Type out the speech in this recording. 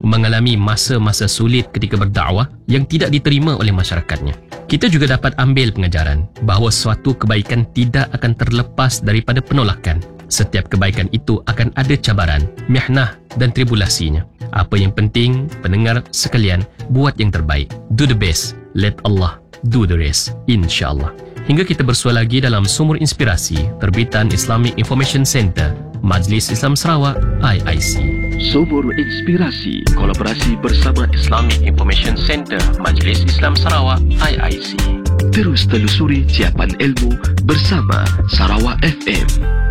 mengalami masa-masa sulit ketika berdakwah yang tidak diterima oleh masyarakatnya. Kita juga dapat ambil pengajaran bahawa suatu kebaikan tidak akan terlepas daripada penolakan. Setiap kebaikan itu akan ada cabaran, mihnah dan tribulasinya. Apa yang penting, pendengar sekalian, buat yang terbaik. Do the best. Let Allah do the rest. InsyaAllah. Hingga kita bersua lagi dalam Sumur Inspirasi, terbitan Islamic Information Center, Majlis Islam Sarawak, IIC. Sumur Inspirasi, kolaborasi bersama Islamic Information Center, Majlis Islam Sarawak, IIC. Terus telusuri ciapan ilmu bersama Sarawak FM.